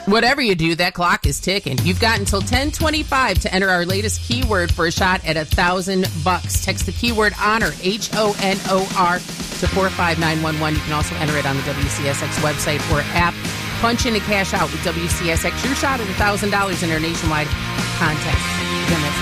Whatever you do, that clock is ticking. You've got until 10:25 to enter our latest keyword for a shot at $1,000. Text the keyword HONOR, HONOR, to 45911. You can also enter it on the WCSX website or app. Punch in and cash out with WCSX. Your shot at $1,000 in our nationwide contest. Again, that's